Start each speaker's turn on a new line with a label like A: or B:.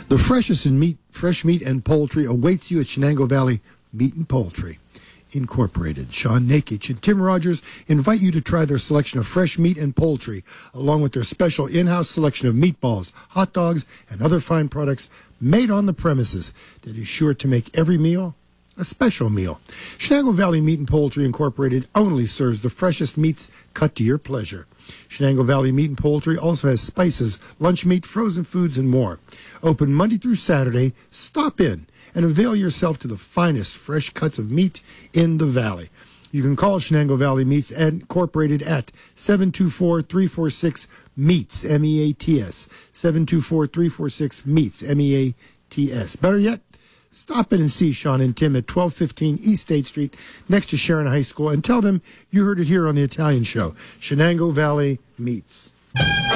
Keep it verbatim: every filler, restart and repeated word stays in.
A: The freshest in meat, fresh meat and poultry awaits you at Shenango Valley Meat and Poultry Incorporated. Sean Nakic and Tim Rogers invite you to try their selection of fresh meat and poultry, along with their special in-house selection of meatballs, hot dogs, and other fine products made on the premises that is sure to make every meal a special meal. Shenango Valley Meat and Poultry Incorporated only serves the freshest meats cut to your pleasure. Shenango Valley Meat and Poultry also has spices, lunch meat, frozen foods, and more. Open Monday through Saturday. Stop in and avail yourself to the finest fresh cuts of meat in the valley. You can call Shenango Valley Meats Incorporated at seven two four, three four six, MEATS, M E A T S, seven two four, three four six, MEATS, M E A T S. Better yet, stop in and see Sean and Tim at twelve fifteen East State Street next to Sharon High School and tell them you heard it here on the Italian Show. Shenango Valley Meats.